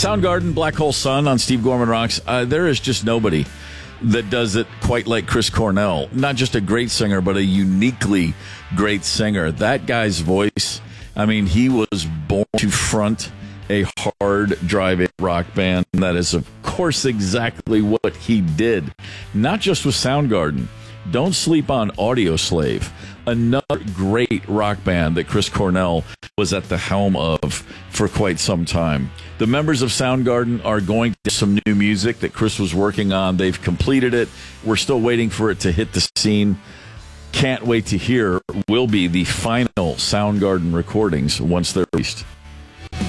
Soundgarden, Black Hole Sun on Steve Gorman Rocks. There is just nobody that does it quite like Chris Cornell. Not just a great singer, but a uniquely great singer. That guy's voice, I mean, he was born to front a hard driving rock band. That is, of course, exactly what he did. Not just with Soundgarden. Don't sleep on Audioslave, another great rock band that Chris Cornell was at the helm of for quite some time. The members of Soundgarden are going to do some new music that Chris was working on. They've completed it. We're still waiting for it to hit the scene. Can't wait to hear will be the final Soundgarden recordings once they're released.